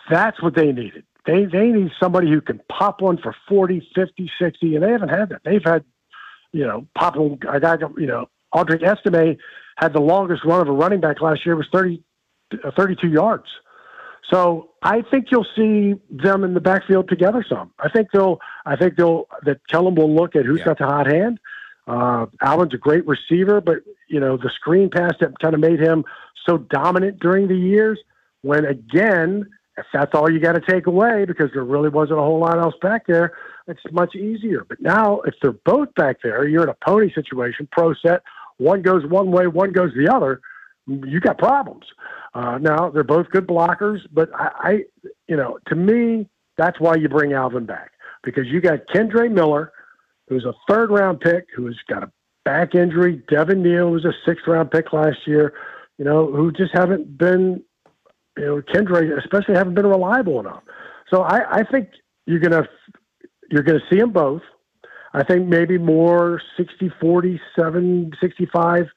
That's what they needed. They need somebody who can pop one for 40, 50, 60, and they haven't had that. They've had, popping a guy, Audric Estime had the longest run of a running back last year. It was 32 yards. So I think you'll see them in the backfield together some. I think that Kellen will look at who's got the hot hand. Alvin's a great receiver, but the screen pass that kind of made him so dominant during the years, when again, if that's all you got to take away, because there really wasn't a whole lot else back there, it's much easier. But now if they're both back there, you're in a pony situation, pro set, one goes one way, one goes the other, you got problems. Now they're both good blockers, but I to me, that's why you bring Alvin back, because you got Kendre Miller, who's a 3rd-round pick, who's got a back injury. Devin Neal was a 6th-round pick last year, who just haven't been, Kendre especially haven't been reliable enough. So I think you're gonna see them both. I think maybe more 60-40, 65,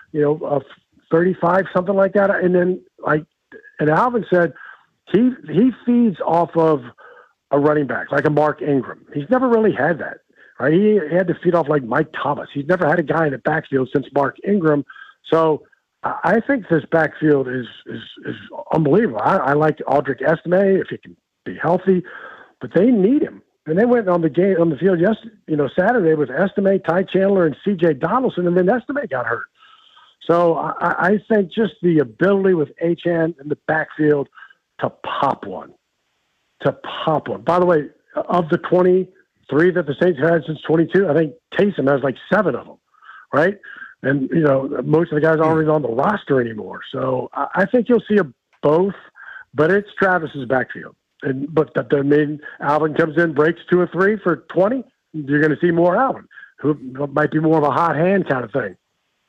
35, something like that. And then Alvin said, he feeds off of a running back, like a Mark Ingram. He's never really had that, right? He had to feed off like Mike Thomas. He's never had a guy in the backfield since Mark Ingram. So I think this backfield is unbelievable. I like Audric Estime if he can be healthy, but they need him. And they went on the field Saturday with Estime, Ty Chandler, and C.J. Donaldson, and then Estime got hurt. So I think just the ability with Achane in the backfield to pop one. By the way, of the 23 that the Saints had since 22, I think Taysom has like 7 of them, right? And, most of the guys aren't even on the roster anymore. So I think you'll see both, but it's Travis's backfield. But Alvin comes in, breaks 2 or 3 for 20, you're going to see more Alvin, who might be more of a hot hand kind of thing.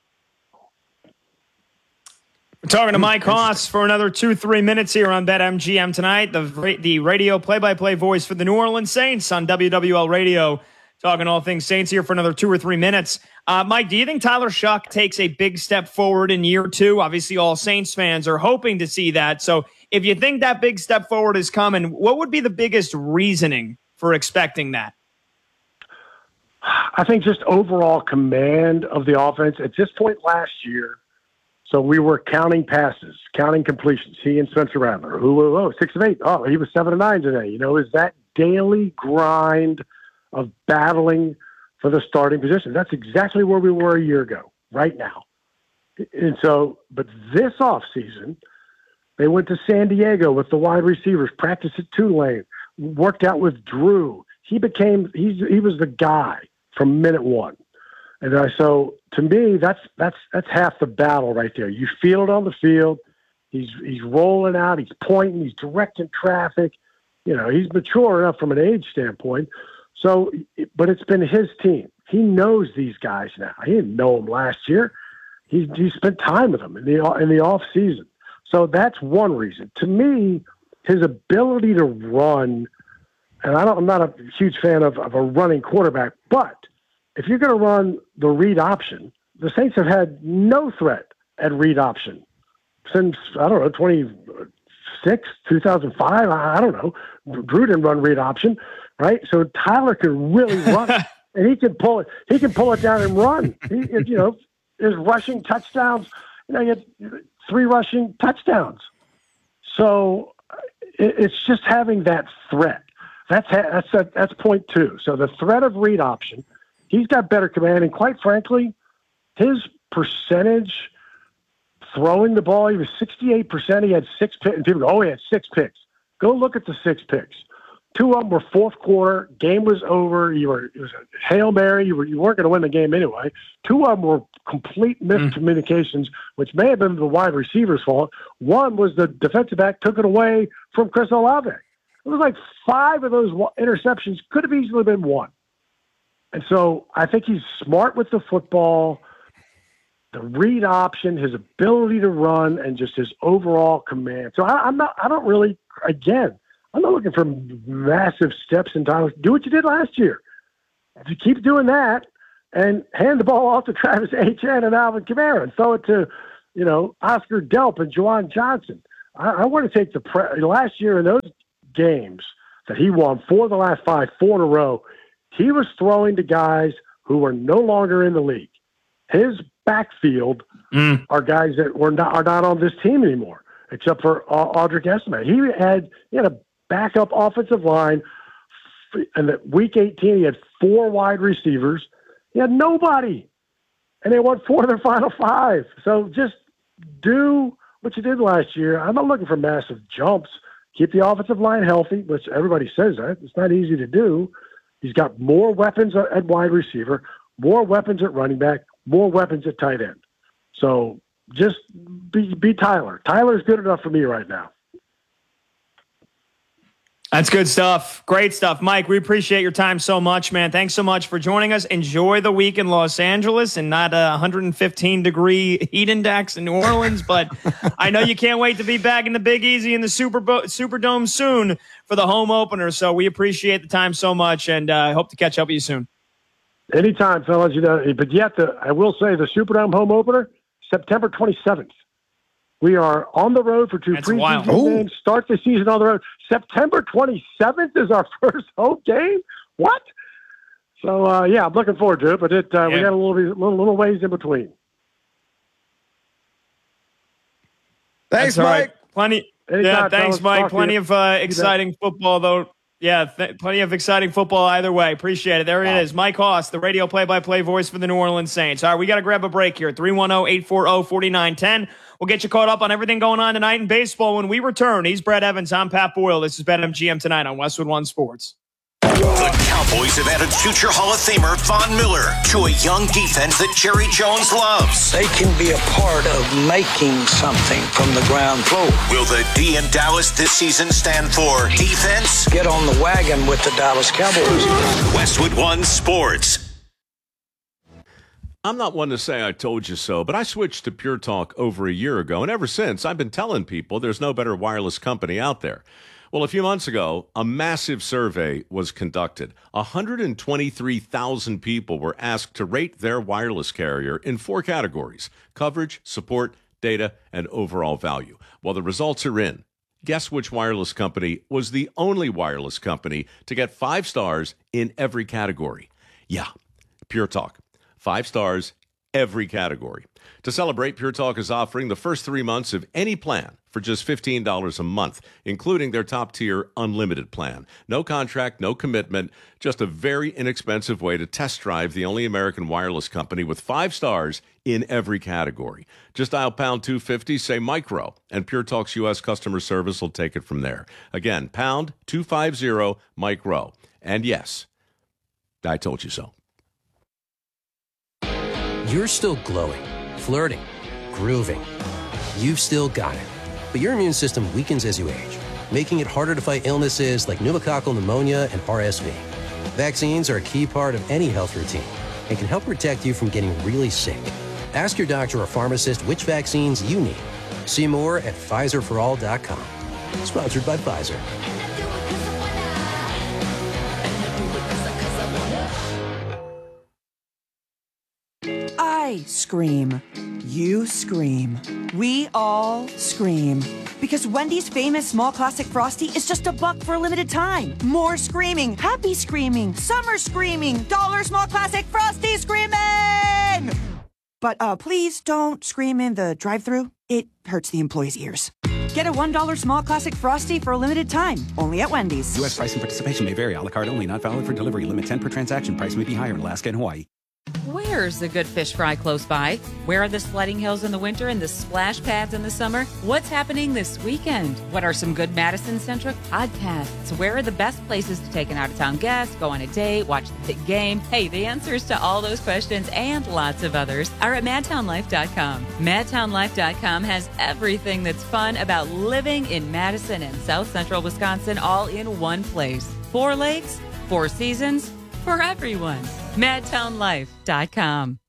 We're talking to Mike Hoss for another 2-3 minutes here on BetMGM tonight. The radio play-by-play voice for the New Orleans Saints on WWL Radio. Talking all things Saints here for another 2 or 3 minutes. Mike, do you think Tyler Shuck takes a big step forward in year 2? Obviously, all Saints fans are hoping to see that. So if you think that big step forward is coming, what would be the biggest reasoning for expecting that? I think just overall command of the offense. At this point last year, so we were counting passes, counting completions. He and Spencer Rattler, 6 of 8. Oh, he was 7 of 9 today. Is that daily grind of battling for the starting position? That's exactly where we were a year ago, right now. And so, but this offseason, they went to San Diego with the wide receivers, practiced at Tulane, worked out with Drew. He was the guy from minute one. And so to me, that's half the battle right there. You feel it on the field. He's rolling out. He's pointing. He's directing traffic. He's mature enough from an age standpoint. So, but it's been his team. He knows these guys now. He didn't know them last year. He spent time with them in the off season. So that's one reason. To me, his ability to run, and I'm not a huge fan of a running quarterback, but if you're going to run the read option, the Saints have had no threat at read option since, 2006, 2005. I don't know. Drew didn't run read option, right? So Tyler can really run it, and he can pull it. He can pull it down and run. His rushing touchdowns. He had 3 rushing touchdowns. So it's just having that threat. That's point 2. So the threat of read option. He's got better command, and quite frankly, his percentage throwing the ball, he was 68%. He had 6 picks, and people go, he had 6 picks. Go look at the 6 picks. 2 of them were fourth quarter. Game was over. It was a Hail Mary. You weren't going to win the game anyway. 2 of them were complete miscommunications, which may have been the wide receiver's fault. One was the defensive back took it away from Chris Olave. It was like 5 of those interceptions could have easily been 1. And so I think he's smart with the football, the read option, his ability to run, and just his overall command. So I'm not looking for massive steps in Tyler. Do what you did last year. If you keep doing that and hand the ball off to Travis Etienne and Alvin Kamara and throw it to, Oscar Delp and Juwan Johnson. I want to take last year in those games that he won 4 of the last 5, 4 in a row, he was throwing to guys who were no longer in the league. His backfield are guys that are not on this team anymore, except for Audric Estime. He had a backup offensive line. And that week 18, he had 4 wide receivers. He had nobody. And they won 4 of their final 5. So just do what you did last year. I'm not looking for massive jumps. Keep the offensive line healthy, which everybody says that. It's not easy to do. He's got more weapons at wide receiver, more weapons at running back, more weapons at tight end. So just be Tyler. Tyler's good enough for me right now. That's good stuff. Great stuff. Mike, we appreciate your time so much, man. Thanks so much for joining us. Enjoy the week in Los Angeles and not a 115-degree heat index in New Orleans, but I know you can't wait to be back in the Big Easy in the Superdome soon for the home opener, so we appreciate the time so much, and I hope to catch up with you soon. Anytime, fellas. But yet, I will say the Superdome home opener, September 27th. We are on the road for 2 preseason games. Start the season on the road. September 27th is our first home game. What? So, I'm looking forward to it, but we got a little ways in between. Thanks, Mike. Plenty. Anytime, thanks, fellas. Mike. Plenty of exciting football, though. Yeah, plenty of exciting football either way. Appreciate it. There it is. Mike Hoss, the radio play-by-play voice for the New Orleans Saints. All right, we got to grab a break here. 310-840-4910. We'll get you caught up on everything going on tonight in baseball when we return. He's Brett Evans. I'm Pat Boyle. This is BetMGM tonight on Westwood One Sports. The Cowboys have added future Hall of Famer Von Miller to a young defense that Jerry Jones loves. They can be a part of making something from the ground floor. Will the D in Dallas this season stand for defense? Get on the wagon with the Dallas Cowboys. Westwood One Sports. I'm not one to say I told you so, but I switched to Pure Talk over a year ago, and ever since, I've been telling people there's no better wireless company out there. Well, a few months ago, a massive survey was conducted. 123,000 people were asked to rate their wireless carrier in 4 categories: coverage, support, data, and overall value. Well, the results are in. Guess which wireless company was the only wireless company to get 5 stars in every category? Yeah, Pure Talk. 5 stars, every category. To celebrate, Pure Talk is offering the first 3 months of any plan for just $15 a month, including their top-tier unlimited plan. No contract, no commitment, just a very inexpensive way to test drive the only American wireless company with 5 stars in every category. Just dial pound 250, say micro, and Pure Talk's U.S. customer service will take it from there. Again, pound 250 micro. And yes, I told you so. You're still glowing, flirting, grooving. You've still got it. But your immune system weakens as you age, making it harder to fight illnesses like pneumococcal pneumonia and RSV. Vaccines are a key part of any health routine and can help protect you from getting really sick. Ask your doctor or pharmacist which vaccines you need. See more at PfizerForAll.com. Sponsored by Pfizer. I scream. You scream. We all scream. Because Wendy's famous small classic Frosty is just $1 for a limited time. More screaming, happy screaming, summer screaming, dollar small classic Frosty screaming! But please don't scream in the drive-thru. It hurts the employees' ears. Get a $1 small classic Frosty for a limited time, only at Wendy's. U.S. price and participation may vary. A la carte only. Not valid for delivery. Limit 10 per transaction. Price may be higher in Alaska and Hawaii. Where's a good fish fry close by? Where are the sledding hills in the winter and the splash pads in the summer? What's happening this weekend? What are some good Madison-centric podcasts? Where are the best places to take an out-of-town guest, go on a date, watch the big game? Hey, the answers to all those questions and lots of others are at MadtownLife.com. MadtownLife.com has everything that's fun about living in Madison and South Central Wisconsin all in one place. 4 lakes, 4 seasons, for everyone. MadtownLife.com.